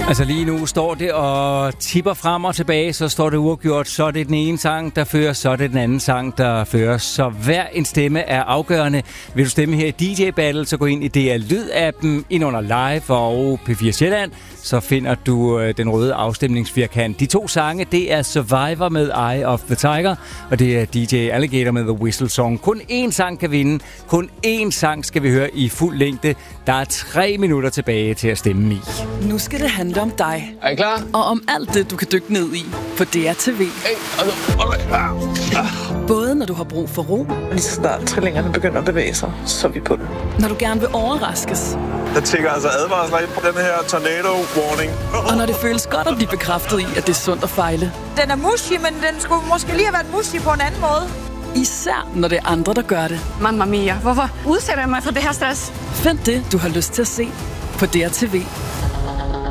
Altså lige nu står det og tipper frem og tilbage, så står det uafgjort, så er det den ene sang, der fører, så er det den anden sang, der fører. Så hver en stemme er afgørende. Vil du stemme her i DJ Battle, så gå ind i DR Lyd-appen, ind under Live og P4 Sjælland, så finder du den røde afstemningsfirkant. De to sange, det er Survivor med Eye of the Tiger, og det er DJ Alligator med The Whistle Song. Kun én sang kan vinde, kun én sang skal vi høre i fuld længde. Der er 3 minutter tilbage til at stemme i. Nu skal det handle om dig. Er I klar? Og om alt det, du kan dykke ned i på DRTV. Både når du har brug for ro. Lige så snart trillingerne begynder at bevæge sig, så er vi på det. Når du gerne vil overraskes. Der tænker altså advarsler ind på den her tornado warning. Og når det føles godt at blive bekræftet i, at det er sundt at fejle. Den er mushy, men den skulle måske lige have været mushy på en anden måde. Især når det er andre, der gør det. Mamma mia, hvorfor udsætter jeg mig for det her stress? Find det, du har lyst til at se på DRTV.